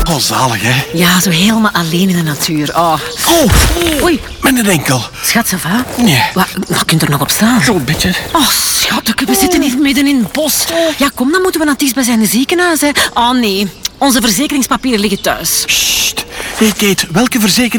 Oh, zalig, hè? Ja, zo helemaal alleen in de natuur. Oh. Oei. Met een enkel. Schat, ça va? Nee. Wat kunt er nog op staan? Zo'n beetje. Oh, schatje, we zitten hier midden in het bos. Ja, kom, dan moeten we naar het dichtstbijzijnde ziekenhuis, hè. Oh, nee. Onze verzekeringspapieren liggen thuis. Sst. Hey, Kate, welke verzekering